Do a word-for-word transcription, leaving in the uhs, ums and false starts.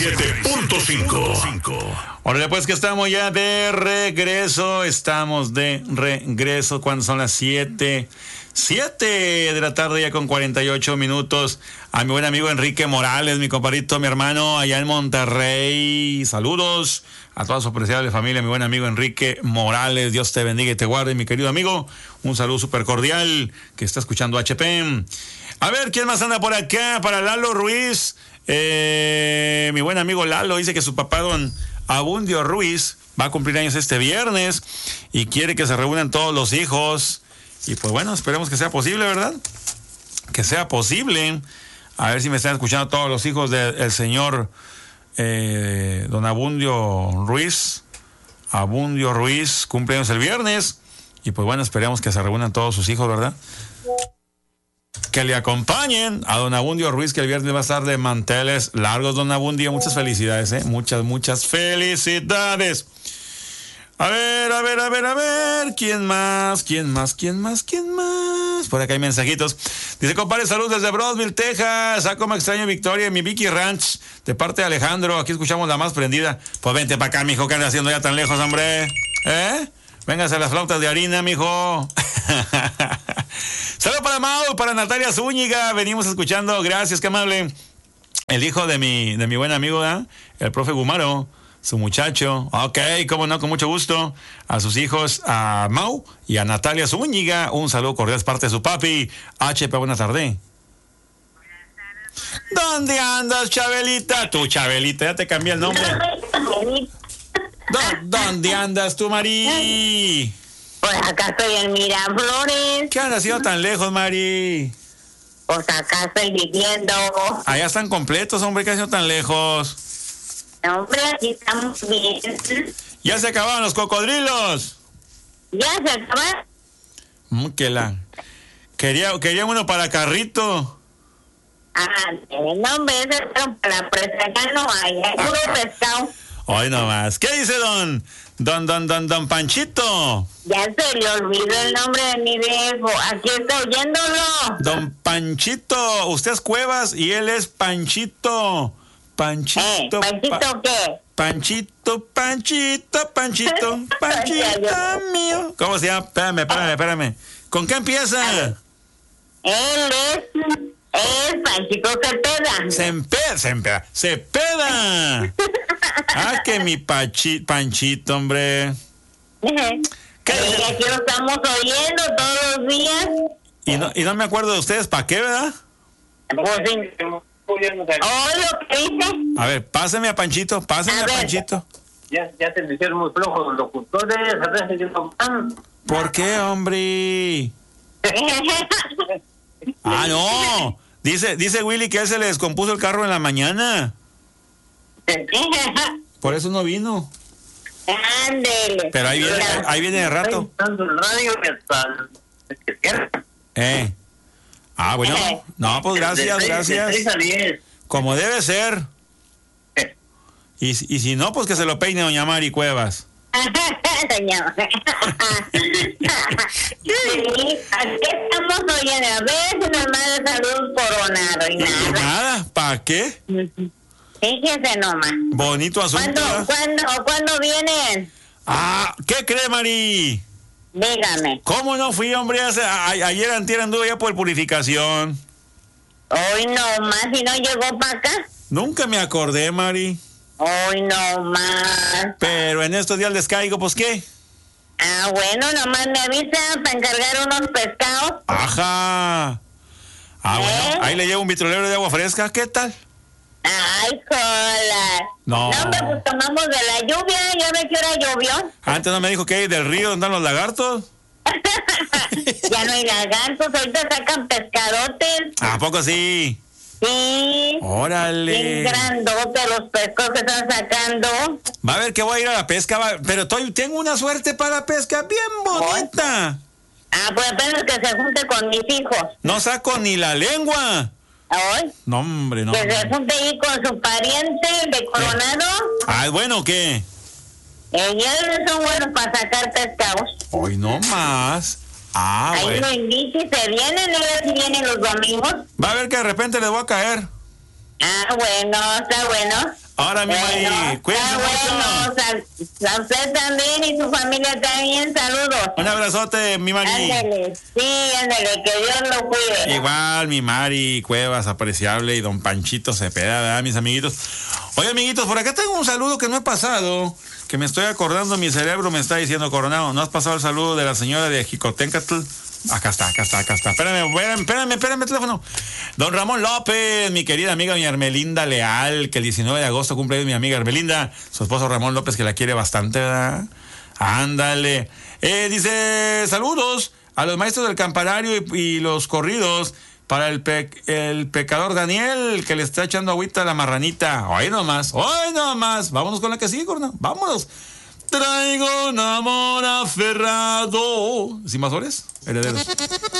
siete punto cinco. Órale, pues que estamos ya de regreso. Estamos de regreso cuando son las siete. siete de la tarde ya con cuarenta y ocho minutos. A mi buen amigo Enrique Morales, mi compadrito, mi hermano allá en Monterrey. Saludos a toda su apreciable familia, mi buen amigo Enrique Morales. Dios te bendiga y te guarde, mi querido amigo. Un saludo súper cordial que está escuchando H P. A ver, ¿quién más anda por acá? Para Lalo Ruiz. Eh, mi buen amigo Lalo dice que su papá, don Abundio Ruiz, va a cumplir años este viernes y quiere que se reúnan todos los hijos. Y pues bueno, esperemos que sea posible, ¿verdad? Que sea posible. A ver si me están escuchando todos los hijos del señor eh, don Abundio Ruiz. Abundio Ruiz cumple años el viernes. Y pues bueno, esperemos que se reúnan todos sus hijos, ¿verdad? Que le acompañen a don Abundio Ruiz, que el viernes va a estar de manteles largos, don Abundio. Muchas felicidades, ¿eh? Muchas, muchas felicidades. A ver, a ver, a ver, a ver. ¿Quién más? ¿Quién más? ¿Quién más? ¿Quién más? Por acá hay mensajitos. Dice, compadre, salud desde Brownsville, Texas. Ah, como extraño Victoria en mi Vicky Ranch. De parte de Alejandro. Aquí escuchamos la más prendida. Pues vente para acá, mijo. ¿Qué andas haciendo ya tan lejos, hombre? ¿Eh? Véngase a las flautas de harina, mijo. Saludos para Mau, para Natalia Zúñiga. Venimos escuchando. Gracias, qué amable. El hijo de mi, de mi buen amigo, ¿eh? El profe Gumaro. Su muchacho. Ok, cómo no, con mucho gusto. A sus hijos, a Mau y a Natalia Zúñiga. Un saludo cordial de parte de su papi. H P, buena tarde. ¿Dónde andas, Chabelita? Tu Chabelita, ya te cambié el nombre. ¿Dónde andas tú, Mari? Pues acá estoy en Miraflores. ¿Qué andas haciendo tan lejos, Mari? Pues acá estoy viviendo. Allá están completos, hombre, ¿qué haciendo tan lejos? Hombre, aquí estamos bien. ¿Ya se acabaron los cocodrilos? ¿Ya se acabaron? Mm, que la... Quería, quería uno para carrito. Ah, no, hombre, ese es para la presa. Acá no hay, hay puro pescado. Hoy nomás. ¿Qué dice don, don, don, don, don Panchito? Ya se le olvidó el nombre de mi viejo. Aquí estoy oyéndolo. Don Panchito, usted es Cuevas y él es Panchito. Panchito. Eh, ¿Panchito pa- qué? Panchito, Panchito, Panchito, Panchito mío. ¿Cómo se llama? Espérame, espérame, espérame. ¿Con qué empieza? Él es... Es Panchito Cepeda. Se empeda, se empeda, se peda. Ah, que mi pachi, Panchito, hombre. ¿Qué? Y aquí lo estamos oyendo todos los días. Y no, y no me acuerdo de ustedes, ¿para qué, verdad? Pues sí. Oh, lo que dice. A ver, pásame a Panchito, pásame a, a Panchito. Ya, ya se me hicieron muy flojos los locutores, a veces yo no van. ¿Por qué, hombre? Ah, no. Dice, dice Willy que a él se le descompuso el carro en la mañana. Por eso no vino. Ándele. Pero ahí viene, ahí, ahí viene de rato. Eh. Ah, bueno. No, pues gracias, gracias. Como debe ser. Y, y si no, pues que se lo peine doña Mari Cuevas. Señor. Sí, aquí estamos oyendo. A ver si nos manda salud coronado y nada. Nada, ¿para qué? Fíjese nomás. Bonito asunto. ¿Cuándo, ¿cuándo, ¿cuándo vienen? Ah, ¿qué cree, Mari? Dígame. ¿Cómo no fui, hombre? Hace, a, ayer antier anduve ya por Purificación. Hoy no más, y no llegó para acá. Nunca me acordé, Mari. Hoy no más. Pero en estos días les caigo, pues, ¿qué? Ah, bueno, nomás me avisa para encargar unos pescados. Ajá. Ah, ¿Eh? bueno, ahí le llevo un vitrolero de agua fresca, ¿qué tal? Ay, cola. No. No, hombre, pues tomamos de la lluvia, ya ve que hora llovió. Antes no me dijo que hay del río donde están los lagartos. Ya no hay lagartos, ahorita sacan pescadotes. ¿A poco sí? Sí. Órale. Bien grandote los pescos que están sacando. Va a ver que voy a ir a la pesca, va, pero estoy, tengo una suerte para la pesca bien bonita. Ah, pues apenas que se junte con mis hijos. No saco ni la lengua. ¿Ay? No, hombre, no. Que se junte ahí con su pariente de Coronado. Ah, bueno, ¿qué? Ellos son buenos para sacar pescados. Hoy no más. Ah, ahí bueno. lo invito y se vienen, ellos vienen los domingos. Va a ver que de repente les voy a caer. Ah, bueno, está bueno. Ahora, mi Bueno, Mari, cuídense está mucho. bueno, sal- a usted también y su familia también, saludos. Un abrazote, mi Mari. Ándele, sí, ándele, que Dios lo cuide. Igual, mi Mari Cuevas, apreciable, y don Panchito Cepeda, ¿verdad, mis amiguitos? Oye, amiguitos, por acá tengo un saludo que no he pasado, que me estoy acordando, mi cerebro me está diciendo, Coronado, ¿no has pasado el saludo de la señora de Jicotencatl? Acá está, acá está, acá está. Espérame, espérame, espérame, espérame el teléfono. Don Ramón López, mi querida amiga, mi Hermelinda Leal, que el diecinueve de agosto cumple mi amiga Hermelinda, su esposo Ramón López, que la quiere bastante, ¿verdad? Ándale. Eh, dice, saludos a los maestros del campanario y, y los corridos para el, pe el pecador Daniel, que le está echando agüita a la marranita. Hoy nomás, hoy nomás. Vámonos con la que sigue, Corona. Vámonos. Traigo un amor aferrado. ¿Sin más horas? Herederos.